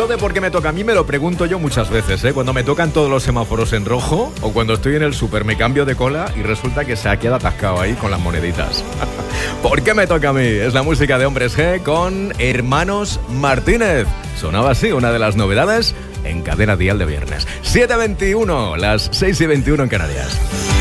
Esto de por qué me toca a mí me lo pregunto yo muchas veces, ¿eh? Cuando me tocan todos los semáforos en rojo o cuando estoy en el súper me cambio de cola y resulta que se ha quedado atascado ahí con las moneditas. ¿Por qué me toca a mí? Es la música de Hombres G con Hermanos Martínez. Sonaba así, una de las novedades en Cadena Dial de viernes. 7:21, las 6:21 en Canarias.